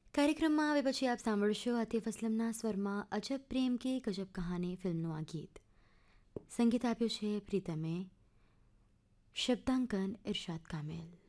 કાર્યક્રમમાં આવે પછી આપ સાંભળશો આતિફ અસલમના સ્વરમાં અજબ પ્રેમ કે ગજબ કહાની ફિલ્મનું આ ગીત. સંગીત આપ્યું છે પ્રીતમે, શબ્દાંકન ઇરશાદ કામિલ.